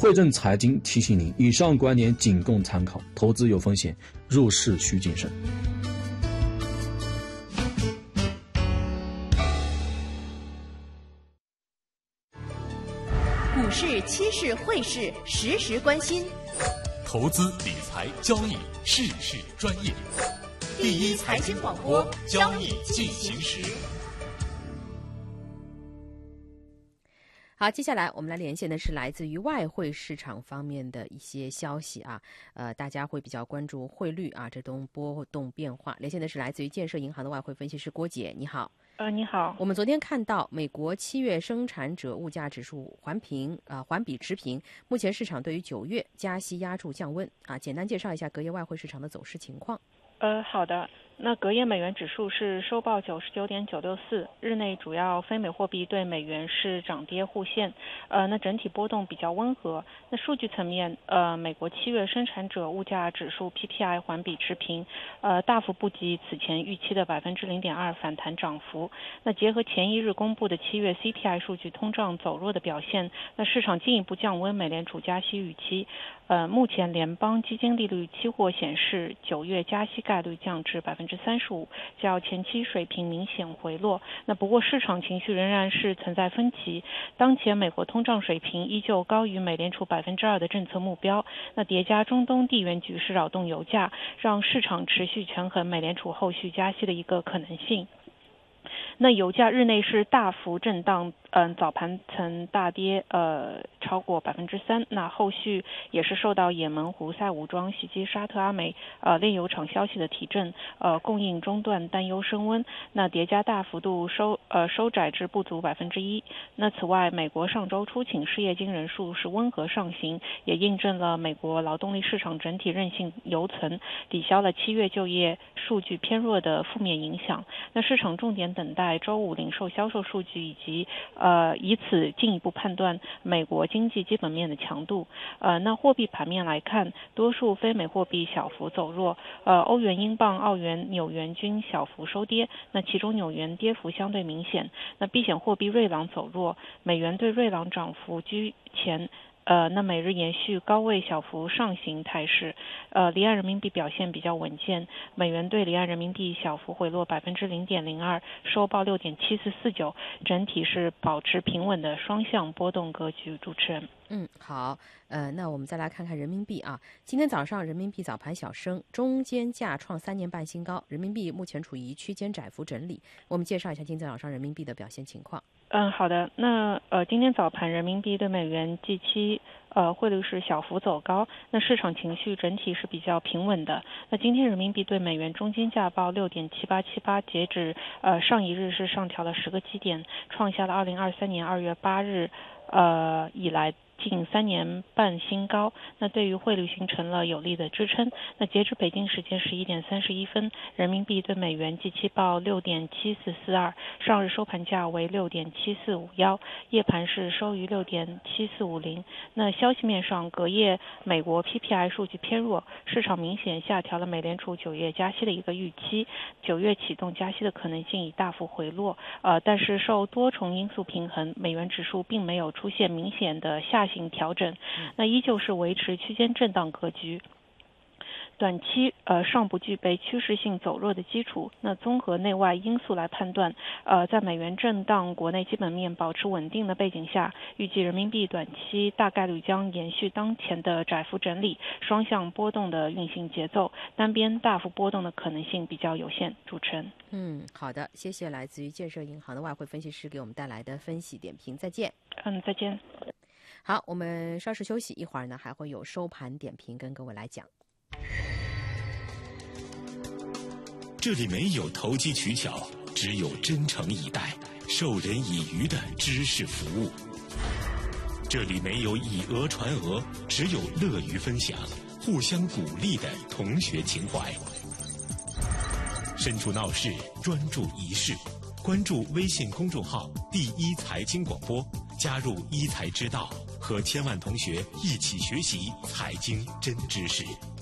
汇正财经提醒您，以上观点仅供参考，投资有风险，入市需谨慎。 股市、期市、汇市，时时关心。 投资理财交易，事事专业。第一财经广播，交易进行时。 好，接下来我们来连线的是来自于外汇市场方面的一些消息啊，大家会比较关注汇率啊这种波动变化。连线的是来自于建设银行的外汇分析师郭姐，你好。 你好。 我们昨天看到美国7月生产者物价指数环比持平，目前市场对于9月加息压住降温啊，简单介绍一下隔夜外汇市场的走势情况。 好的。那隔夜美元指数是收报99.964，日内主要非美货币对美元是涨跌互现，那整体波动比较温和。那数据层面，美国7月生产者物价指数 PPI 环比持平，大幅不及此前预期的0.2%反弹涨幅。那结合前一日公布的7月 CPI 数据通胀走弱的表现，那市场进一步降温美联储加息预期。目前联邦基金利率期货显示9月加息概率降至35%，较前期水平明显回落。那不过市场情绪仍然是存在分歧，当前美国通胀水平依旧高于美联储2%的政策目标。那叠加中东地缘局势扰动油价，让市场持续权衡美联储后续加息的一个可能性。那油价日内是大幅震荡，早盘曾大跌超过3%，那后续也是受到也门胡塞武装袭击沙特阿美炼油厂消息的提振，供应中断担忧升温，那叠加大幅度收窄至不足1%。那此外，美国上周初请失业金人数是温和上行，也印证了美国劳动力市场整体韧性犹存，抵消了7月就业数据偏弱的负面影响。那市场重点等待周五零售销售数据，以及以此进一步判断美国经济基本面的强度。那货币盘面来看，多数非美货币小幅走弱，欧元、英镑、澳元、纽元均小幅收跌，那其中纽元跌幅相对明显。那避险货币瑞郎走弱，美元对瑞郎涨幅居前。那每日延续高位小幅上行态势，离岸人民币表现比较稳健，美元对离岸人民币小幅回落0.02%，收报6.7449，整体是保持平稳的双向波动格局。主持人， 好，那我们再来看看人民币啊，今天早上人民币早盘小升，中间价创3年半新高，人民币目前处于区间窄幅整理。我们介绍一下今天早上人民币的表现情况。 好的。那今天早盘人民币对美元即期汇率是小幅走高，那市场情绪整体是比较平稳的。那今天人民币对美元中间价报6.7878，截止上一日是上调了10个基点，创下了2023年2月8日以来近3年半新高，那对于汇率形成了有力的支撑。那截至北京时间11点31分，人民币对美元即期报6.7442，上日收盘价为6.7451，夜盘是收于6.7450。那消息面上，隔夜美国 PPI 数据偏弱，市场明显下调了美联储9月加息的一个预期，9月启动加息的可能性已大幅回落。但是受多重因素平衡，美元指数并没有出现明显的下行调整，那依旧是维持区间震荡格局。短期尚不具备趋势性走弱的基础。那综合内外因素来判断，在美元震荡、国内基本面保持稳定的背景下，预计人民币短期大概率将延续当前的窄幅整理、双向波动的运行节奏，单边大幅波动的可能性比较有限。主持人， 好的，谢谢来自于建设银行的外汇分析师给我们带来的分析点评，再见。 再见。 好，我们稍事休息，一会儿呢还会有收盘点评跟各位来讲。 这里没有投机取巧，只有真诚以待、授人以渔的知识服务。这里没有以讹传讹，只有乐于分享、互相鼓励的同学情怀。身处闹市，专注一事。关注微信公众号“第一财经广播”，加入一财之道，和千万同学一起学习财经真知识。